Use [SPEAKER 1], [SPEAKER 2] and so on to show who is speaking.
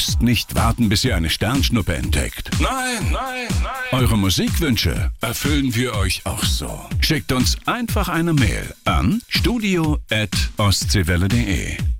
[SPEAKER 1] müsst nicht warten, bis ihr eine Sternschnuppe entdeckt. Nein, nein, nein. Eure Musikwünsche erfüllen wir euch auch so. Schickt uns einfach eine Mail an studio@ostseewelle.de.